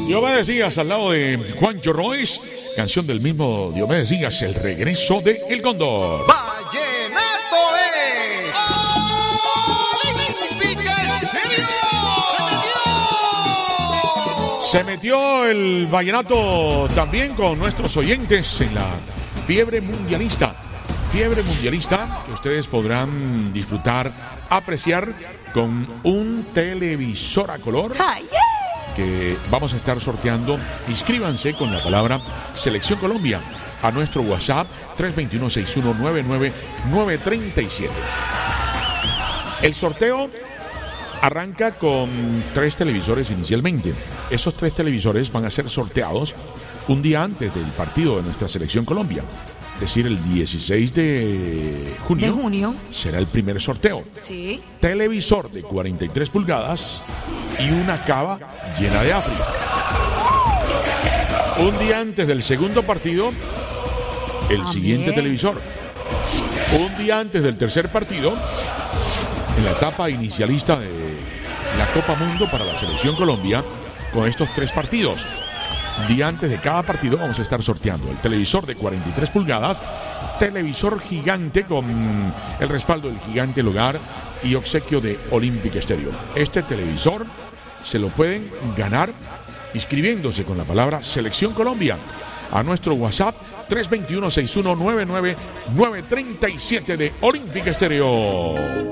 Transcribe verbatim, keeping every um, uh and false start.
Diomedes Díaz al lado de Juancho Royce, canción del mismo Diomedes Díaz, El regreso de El Cóndor. ¡Vallenato es! ¡Olímpica Estéreo! Se metió el vallenato también con nuestros oyentes en la fiebre mundialista. Fiebre mundialista que ustedes podrán disfrutar, apreciar con un televisor a color que vamos a estar sorteando. Inscríbanse con la palabra Selección Colombia a nuestro WhatsApp tres dos uno, seis uno nueve nueve, nueve tres siete. El sorteo arranca con tres televisores inicialmente. Esos tres televisores van a ser sorteados un día antes del partido de nuestra Selección Colombia. Es decir, el dieciséis de junio, de junio será el primer sorteo. Sí. Televisor de cuarenta y tres pulgadas y una cava llena de África. Un día antes del segundo partido, el Ah, siguiente bien. televisor. Un día antes del tercer partido, en la etapa inicialista de la Copa Mundo para la Selección Colombia, con estos tres partidos. Día antes de cada partido vamos a estar sorteando el televisor de cuarenta y tres pulgadas, televisor gigante con el respaldo del gigante El Hogar y obsequio de Olympic Stereo. Este televisor se lo pueden ganar inscribiéndose con la palabra Selección Colombia a nuestro WhatsApp tres dos uno, seis uno nueve nueve, nueve tres siete de Olympic Stereo.